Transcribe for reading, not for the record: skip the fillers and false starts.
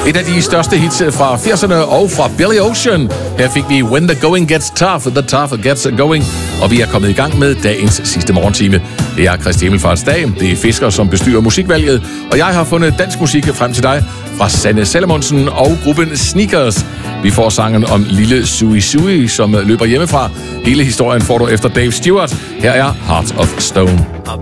Et af de største hits fra 80'erne og fra Billy Ocean. Her fik vi When the Going Gets Tough, The Tough Gets Going. Og vi er kommet i gang med dagens sidste morgentime. Det er Kristi Himmelfarts dag. Det er Fisker, som bestyrer musikvalget. Og jeg har fundet dansk musik frem til dig fra Sanne Salomonsen og gruppen Sneakers. Vi får sangen om lille Sui Sui, som løber hjemmefra. Hele historien får du efter Dave Stewart. Her er Heart of Stone.